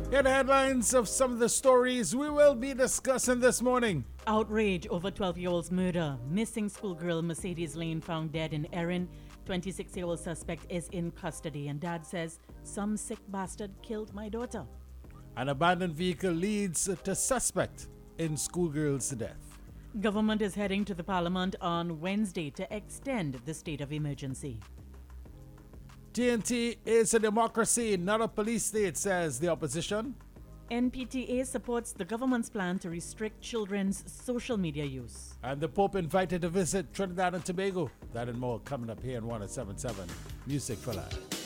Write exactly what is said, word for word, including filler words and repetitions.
Here are the headlines of some of the stories we will be discussing this morning. Outrage over twelve-year-old's murder. Missing schoolgirl Mercedes Lane found dead in Erin. twenty-six-year-old suspect is in custody, and dad says some sick bastard killed my daughter. An abandoned vehicle leads to suspect in schoolgirl's death. Government is heading to the parliament on Wednesday to extend the state of emergency. T N T is a democracy, not a police state, says the opposition. N P T A supports the government's plan to restrict children's social media use. And the Pope invited to visit Trinidad and Tobago. That and more coming up here in one oh seven point seven Music for Life.